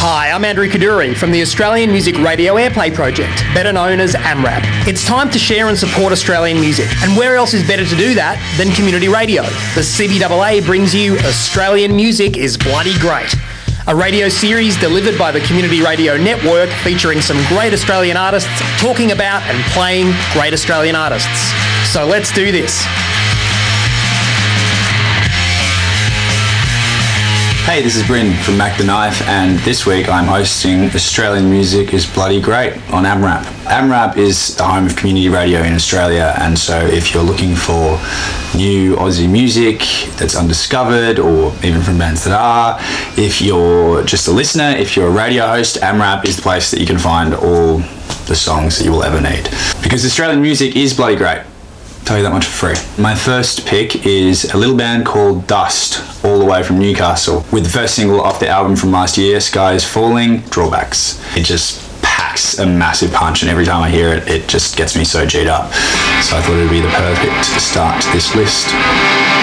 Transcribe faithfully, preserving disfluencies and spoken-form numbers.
Hi, I'm Andrew Kaduri from the Australian Music Radio Airplay Project, better known as AMRAP. It's time to share and support Australian music, and where else is better to do that than community radio? The C B A A brings you Australian Music is Bloody Great, a radio series delivered by the Community Radio Network featuring some great Australian artists talking about and playing great Australian artists. So let's do this. Hey, this is Bryn from Mac the Knife, and this week I'm hosting Australian Music is Bloody Great on AMRAP. AMRAP is the home of community radio in Australia, and so if you're looking for new Aussie music that's undiscovered, or even from bands that are, if you're just a listener, if you're a radio host, AMRAP is the place that you can find all the songs that you will ever need. Because Australian music is bloody great. Tell you that much for free. My first pick is a little band called Dust, all the way from Newcastle, with the first single off the album from last year, Sky is Falling, Drawbacks. It just packs a massive punch, and every time I hear it, it just gets me so G'd up. So I thought it would be the perfect start to this list.